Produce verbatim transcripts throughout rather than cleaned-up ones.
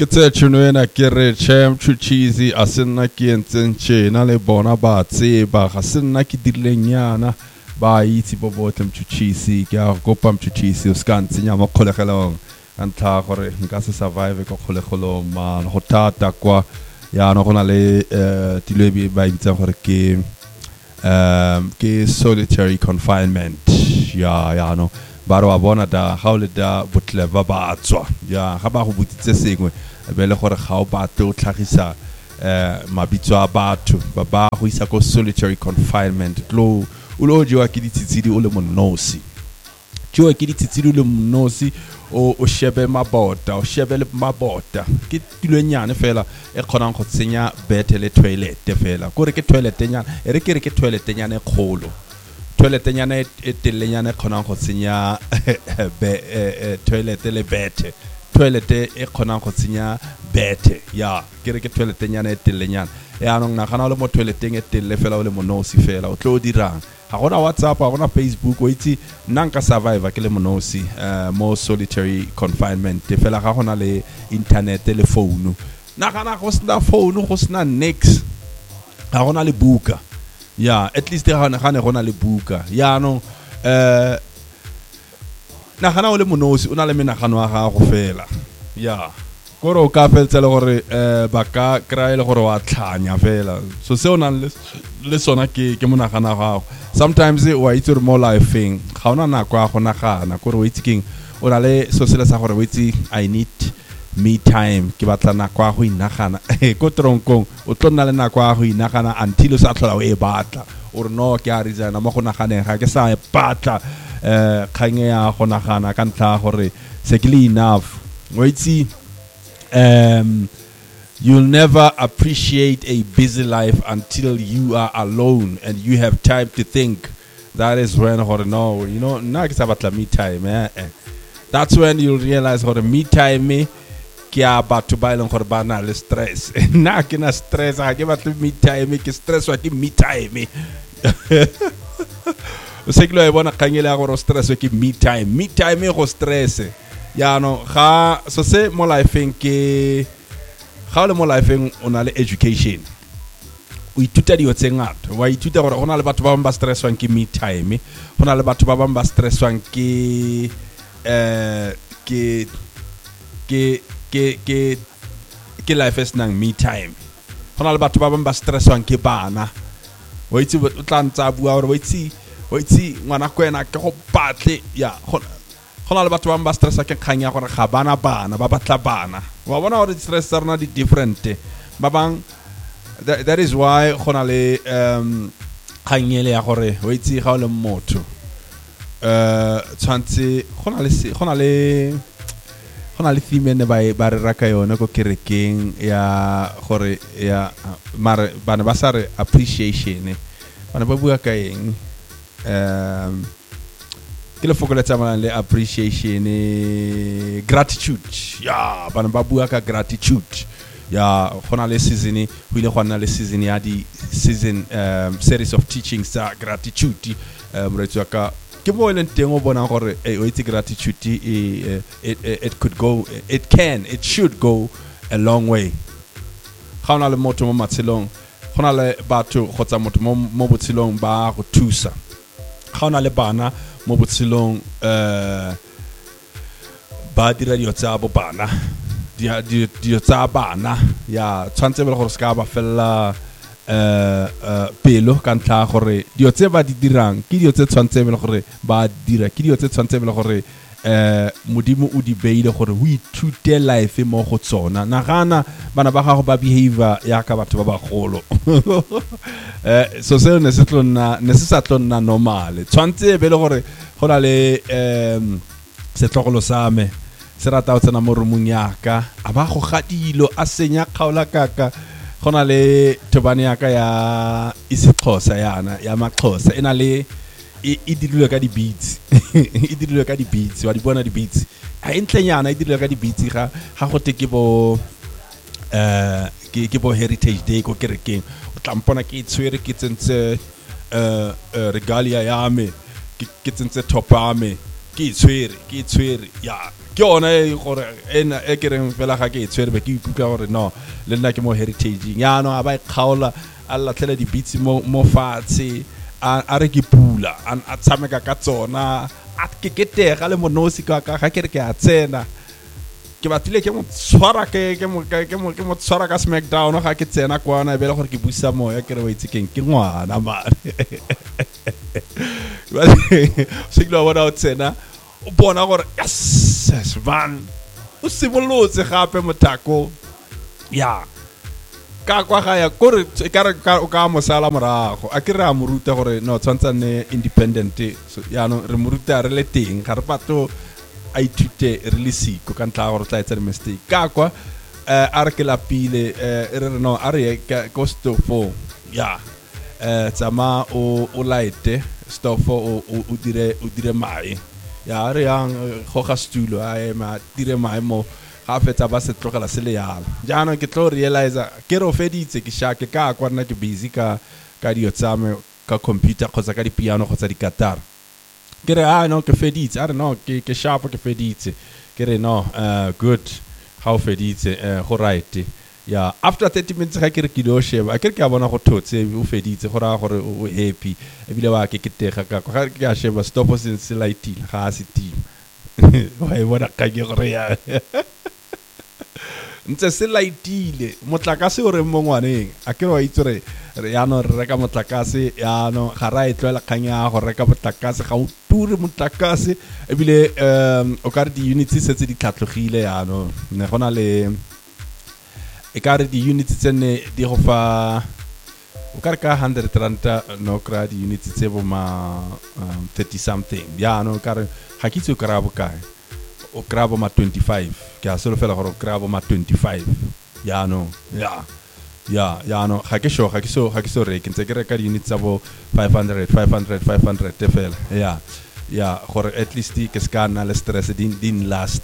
ke tse tshwena ke re chem chuchizi a se nna ke entseng tjena le bona ba tseba ga se nna ke dilenyana ba itse bo botle mchuchisi ke a kopa mchuchisi o ska ntsenya mo kgolegelong ka ntla gore nka se survive ka kgolegelong man go thata kwa ya no gona le dilebi ba itse gore ke um ke solitary confinement ya ya no ba re wa bona da ga o le da botle ba ba tswa ya ga ba go butitse sengwe be le gore ga o batle o tlhagisa eh mabitso a batho ba ba go isa ko solitary confinement tlo o lo jiwa ke ditshitsidi o le monosi jiwa ke ditshitsidi o le monosi o o shebe mabota o shebe le mabota ke tilwenyane fela e khonang go tsenya bete le toilet fela gore ke toilet nyana e re ke re ke toilet nyana e kholo toilet nyana e telenyana e khonang go tsenya be toilet le bete toilet e khonang go tsenya bete ya ke re ke toilet nyana e telenyana e anong na kana le mo toileteng e telle fela o le monosi fela o tlo dirang ha gona WhatsApp ha gona Facebook o itse nna nka survive ke le monosi mo solitary confinement te fela ga gona le internet le phone na kana go sna phone go sna next ha gona le buka ya at least ga gana gona le buka ya no eh na gana o le monosi o na le menagano wa gago fela ya koro ka feltsela gore eh ba ka kraile gore wa tlhanya fela so se ona le sona ke ke monagana gago sometimes wa itse re mo lifeng ga ona nako ya gona gana gore o itse king o na le so sela sa gore o itse I need me time ke batla nako ya go inagana ko tronkong o tlo nna le nako ya go inagana until o sa tlhola o e batla o re no ke a rizana mo go naganeng ga ke sa e batla eh khange ya go nagana ka ntla gore se ke le enough o itse um you'll never appreciate a busy life until you are alone and you have time to think. That is when or no you know na ke sa batla me time eh that's when you'll realize or me time me ke a batho ba ileng gore ba na le stress na ke na stress ga ke batla me time ke stress wa ke me time o se ke lo e bona kangele ya gore stress wa ke me time me time go stress ya no ga so se mo lifeng ke ga le mo lifeng o na le education o ithuta dio tse ngata wa ithuta gore go na le batho ba bang ba stresswang ke me time go na le batho ba bang ba stresswang ke eh ke ke ke ke ke life is nang me time go na le batho ba bang ba stresswang ke bana o itse o tla ntsa bua gore o itse o itse ngwana kwena ke go batle ya gona le batho ba ba stressa ke khanya gore ga bana bana ba batla bana wa bona gore stress rena di different ba bang that, that is why gona le um khanyele ya gore o itse ga o le motho eh tshwantse gona le gona le gona le theme ne ba ba re raka yona go kerekeng ya gore ya mare bana ba sa re appreciation bana ba bua ka eng um ke le fokole tsamana le appreciation e gratitude ya bana ba bua ka gratitude ya gona le season ho ile gona le season ya di season um, series of teachings sa gratitude um, re tswa ka ke mo le teng o bona gore eh o itse gratitude e it, it could go it can it should go a long way gona le motho mo matselong gona le batho go tsa motho mo botselong ba go thusa gona le bana mo botselong eh ba dira dio tsa bo bana dia dio tsa bana ya tshwantse be gore ska ba fella eh pelo ka ntla gore dio tse ba di dirang ke dio tse tshwantse be gore ba dira ke dio tse tshwantse be gore eh modimo o di beile gore o ithute life mo go tsona na gana bana ba gago ba behavior ya ka batho ba bagolo eh so se ne se tlonna ne se sa tlonna normal tshwantse be le gore gona le em se tlogolo sa me se rata o tsena mo rumung yaka a ba go gadilo a senya kgaola kaka gona le tobane yaka ya isixhosa yana ya maxhosa ena le e dilwe ka di beats e dilwe ka di beats wa di bona di beats a entlenyana e dilwe ka di beats ga ga go te ke bo eh ke ke bo heritage day ko kerekeng o tlampona ke tswere ke tsentse eh regalia ya me ke tsentse top ya me ke tswere ke tswere ya ke yona e gore ena e ke reng fela ga ke e tshwere be ke ikutlwa gore no le nna ke mo heritage ya no a ba e kgaola a latlhela di beats mo mo fatshe a re ke pula a tshameka ka tsona a ke ketega le monosi ka ga ke re ke a tsena ke batlile ke mo tshwara ke ke mo ke mo ke mo tshwara ka Smackdown ga ke tsena kwana e bele gore ke busa moya ke re wa itse keng ke ngwana mane ba se ke bona o tsena o bona gore yes man o se bolotse gape motako ya ka kwa ga ya gore ka re ka o ka mo sala morago a ke re a moruta gore no tshwantsa ne independent ya no re moruta re le teng ga re pato a ithute re le siko ka ntla gore tla etsa mistake ka kwa a re ke lapile e re no a re go stofo ya eh tsama o o light stofo o o dire o dire mai ya re yang go ga stulo a ema dire mai mo ga fetsa ba se tlogela se le yalo jaanong ke tlo realize ke ro feditse ke shake ka kwa nna ke busy ka ka dio tsame ka computer kgotsa ka di piano kgotsa di guitar ke re ah no ke feditse a re no ke ke sharp ke feditse ke re no uh good how feditse uh go right ya after thirty minutes ga ke re ke do sheba ke re ke a bona go thotse o feditse go ra gore o happy e bile wa ke ke tega ka ga ke a sheba stop se se lightile ga se team wa e bona ka ke gore ya ntse se lightile motlakase o re mo ngwaneng a ke re wa itse re ya no re reka motlakase ya no ga ra e tloela khanya go reka motlakase ga o ture motlakase e bile um o ka re di units se tse di tlhatlogile ya no ne gona le e ka re di units tsene di go fa o ka re ka one hundred rand no kra di units tse bo ma thirty something ya no ka re ga ke tse o kra bokae o kra bo ma twenty-five ke a solo fela gore o kra bo ma twenty-five ya no ya ya ya no ga ke sho ga ke so ga ke so re ke ntse ke reka di units tsa bo five hundred five hundred five hundred te fela ya ya gore at least ke ska na le stress din din last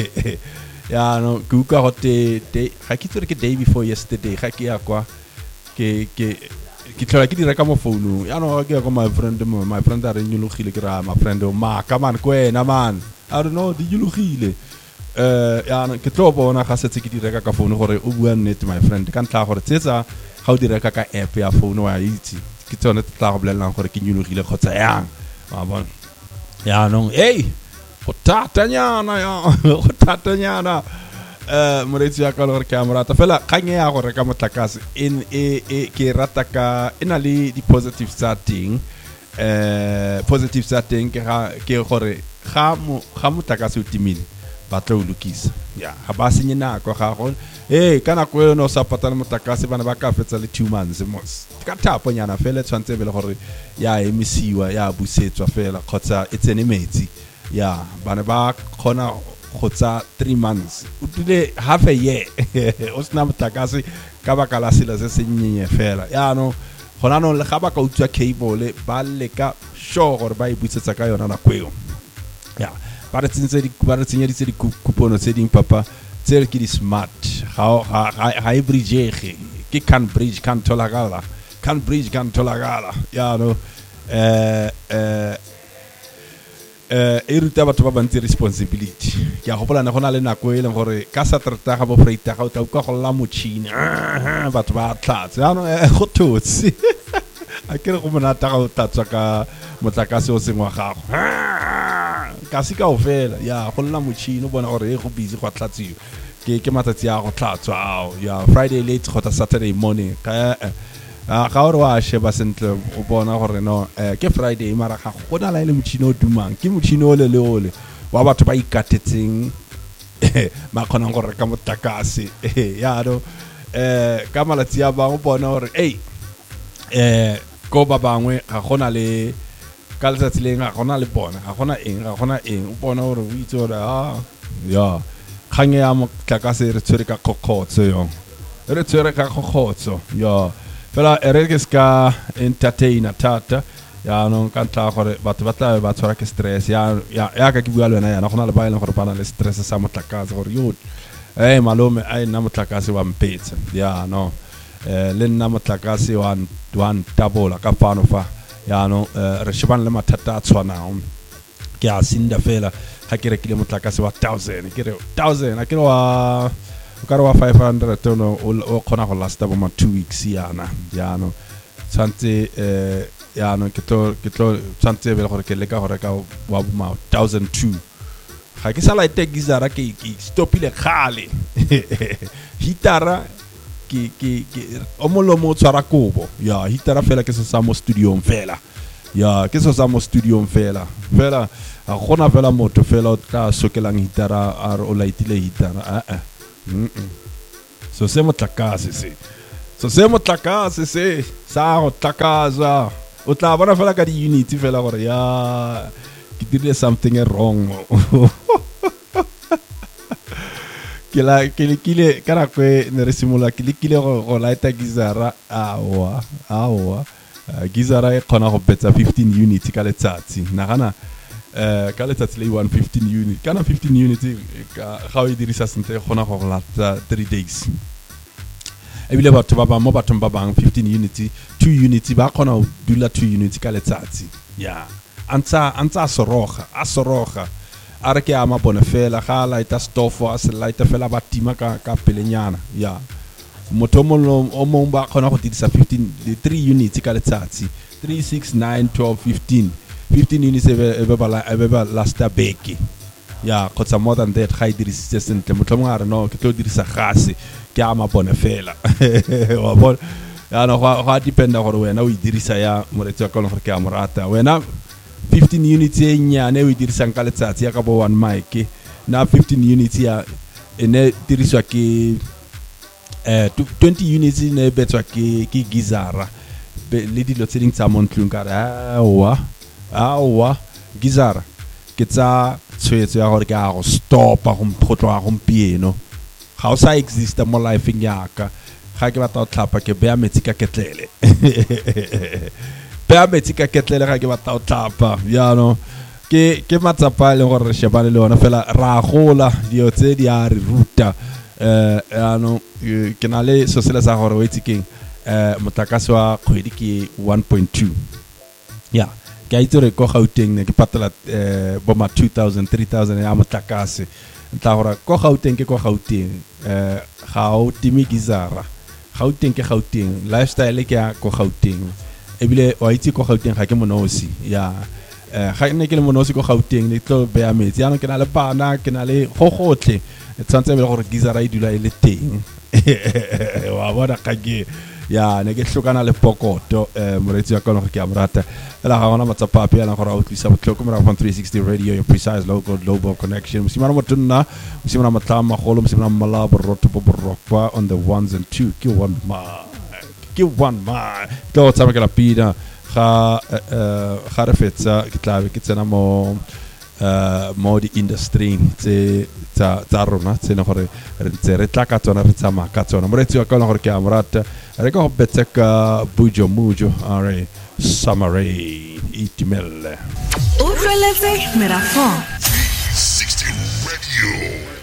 ya no ku ka hote de ga ke tsore ke day before yesterday ga ke ya kwa ke ke ke tlola ke di reka mo phone ya no ke ya kwa my friend mo my friend are nyulugile ke ra my friend o ma ka man kwena man I don't know di nyulugile eh ya no ke tlo bona ga setse ke di reka ka phone gore o bua nnete my friend ka ntla gore tsetsa ga o di reka ka app ya phone wa itse ke tsone tla go bolelang gore ke nyulugile khotsa yang wa bona ya no hey go tatanyana ya go tatanyana eh moretsi ya ka le gore camera ta fela kganye ya go reka motlakase in e ke rata ka ina le di positive setting eh positive setting ke ga ke gore ga mo ga motlakase o timile ba tlo lukisa ya ga ba senye nako ga go eh kana go no sa patala motlakase bana ba ka fetsa le two months mos ka thapo nyana fela tshwantse bele gore ya emisiwa ya busetswa fela khotsa etsene metsi ya bana ba khona go tsa three months o tile half a year o sna motlakase ka ba kala sela se senyenye fela ya no gona no le ga ba ka utswa cable ba le ka sure gore ba e butsetsa ka yona na kweo ya ba re tsentse di ba re tsenya di tse di kupono tse ding papa tse ke di smart ga ga e bridge ke can bridge can tolagala can bridge can tolagala ya no eh eh eh e ruta batho ba bantsi responsibility ke a gopola ne gona le nako e leng gore ka sa trata ga bo freight ga o tla uka go la motšhini batho ba tlatse ya no go thotse a ke re go monata ga o tlatswa ka motlakase o sengwa gago ka se ka o fela ya go nna motšhini o bona gore e go busy go tlatsiwa ke ke matsatsi a go tlatswa ya Friday late go ta Saturday morning ka a ga o wa sheba sentle o bona gore no ke Friday mara ga go na la ile motšhini o dumang ke motšhini o le le ole wa batho ba ikatetseng ba khona go reka motlakase ya no eh ka malatsi a ba o bona gore ei eh go ba bangwe ga gona le ka letsatsi le nga gona le bona ga gona eng ga gona eng o bona gore o itse gore ah ya khange ya motlakase re tsere ka kokotso yo re tsere ka kokotso ya fela eregeska entertainer tata ya no ka ntla gore batho ba tla ba tshwara ke stress ya ya ya ka ke bua le wena ya na gona le ba ile gore bana le stress sa motlakase gore yo eh malome ai na motlakase wa mpetse ya no eh le nna motlakase wa one double ka fano fa ya no re shebana le mathata a tshwanang ke a sinda fela ga ke rekile motlakase wa thousand ke re thousand a ke re wa o ka re wa five hundred no o khona go lasta bo ma two weeks yana yana tsantse eh yana ke tlo ke tlo tsantse be gore ke leka gore ka wa bo ma one thousand two ga ke sala ite gizara ke ke stopile khale hitara ke ke ke o molomo tsara kobo ya hitara fela ke se sa mo studio fela ya ke se sa mo studio fela fela a gona fela motho fela o tla sokelang hitara a o laitile hitara a a so se motlakase se so se motlakase se sa go tlakaza o tla bona fela ka di unity fela gore ya ke dirile something wrong ke la ke le kile kana kwe ne re simola ke le kile go laita gizara awa awa gizara e khona go betsa fifteen units ka letsatsi nagana eh ka letsatsi le one fifteen unit kana fifteen units ka ga o dirisa sente khona go latsa three days ebile batho ba ba mo batho ba bang fifteen units two units ba khona go dula two units ka letsatsi ya antsa antsa soroga a soroga a re ke a mabone fela ga laita stofo a se laita fela ba tima ka ka pelenyana ya motho mo o mo ba khona go dirisa fifteen three units ka letsatsi three six nine twelve fifteen fifteen units ebe ba ebe ba last beke ya khotsa more than that ga I dirisa sentle motho mo a re no ke tlo dirisa gase ke a mabone fela wa bona ya no ga dependa gore wena o I dirisa ya moretsi wa kone gore ke a morata wena fifteen units e nyane o dirisang ka letsatsi ya ka bo one mic na fifteen units ya ene diriswa ke eh twenty units ne betswa ke ke gizara le dilo tse ding tsa montlung ka awa awa gizara ke tsa tshwetso ya gore ke a go stopa go mpotloa go mpieno ga o sa exista mo life ya ka ga ke batla o tlhapa ke bea metsi ka ketlele bea metsi ka ketlele ga ke batla o tlhapa ya no ke ke matsapa le gore re shebane le ona fela ra gola dio tse di a re ruta eh ya no ke na le so sela sa gore o itse keng eh motlakase wa kgwedi ke one point two ya ke a itse re go Gauteng ne ke patela eh bo ma two thousand three thousand ya motlakase ntla gore go Gauteng ke go Gauteng eh ga o timi gizara Gauteng ke Gauteng lifestyle ke ya go Gauteng ebile wa itse go Gauteng ga ke monosi ya eh ga ne ke le monosi go Gauteng ne tlo bea metsi ya no ke na le bana ke na le gogotle tsantse be gore gizara I dula ile teng wa bona ka ke ya ne ke hlokana le pokoto eh moretsi wa kone gore ke a morata la ga gona matsapa pe ya na gore o tlisa botlhoko mo ra three sixty radio your precise local global connection mosimana motonna mosimana matlama magolo mosimana malabo roto bo borokwa on the ones and two ke one ma ke one ma tlo tsama ke la pina ga ga re fetsa ke tlabe ke tsena mo uh mo di industry tse tsa tsa rona tsena gore re ntse re tla ka tsona re tsama ka tsona moretsi wa kone gore ke a morata re go betsa ka bujo mujo are summary itimelle Utlweletse Merafon sixteen Radio.